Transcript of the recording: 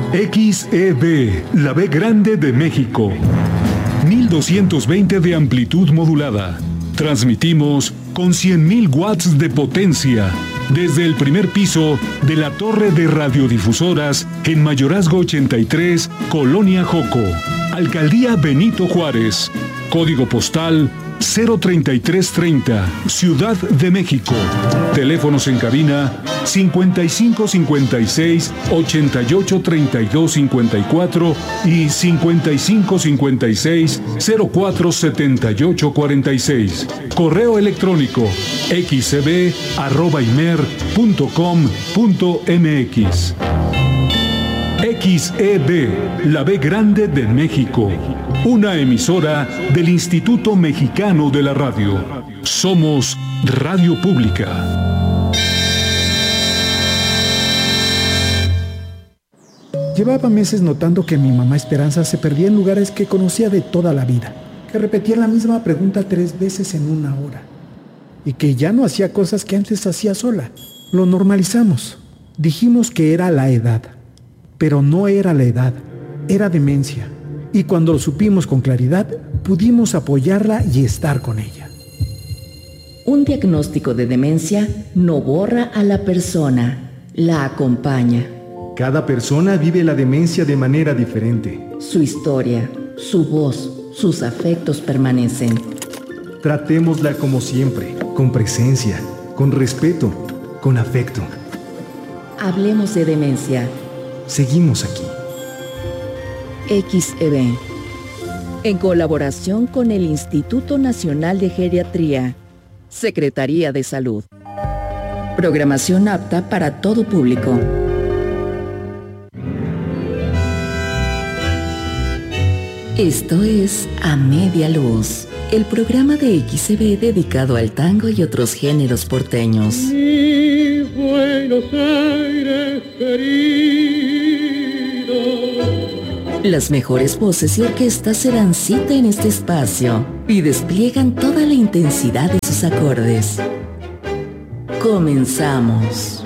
XEB, la B grande de México. 1220 de amplitud modulada. Transmitimos con 100.000 watts de potencia desde el primer piso de la torre de radiodifusoras en Mayorazgo 83, Colonia Joco, Alcaldía Benito Juárez. Código postal 03330, Ciudad de México. Teléfonos en cabina 5556 88 32 54 y 5556 04 78 46. Correo electrónico xeb@imer.com.mx. XEB, la B grande de México. Una emisora del Instituto Mexicano de la Radio. Somos Radio Pública. Llevaba meses notando que mi mamá Esperanza se perdía en lugares que conocía de toda la vida, que repetía la misma pregunta 3 veces en una hora, y que ya no hacía cosas que antes hacía sola. Lo normalizamos. Dijimos que era la edad, pero no era la edad, era demencia. Y cuando lo supimos con claridad, pudimos apoyarla y estar con ella. Un diagnóstico de demencia no borra a la persona, la acompaña. Cada persona vive la demencia de manera diferente. Su historia, su voz, sus afectos permanecen. Tratémosla como siempre, con presencia, con respeto, con afecto. Hablemos de demencia. Seguimos aquí. XEB, en colaboración con el Instituto Nacional de Geriatría, Secretaría de Salud. Programación apta para todo público. Esto es A Media Luz, el programa de XEB dedicado al tango y otros géneros porteños. Mi Buenos Aires querido. Las mejores voces y orquestas se dan cita en este espacio y despliegan toda la intensidad de sus acordes. Comenzamos.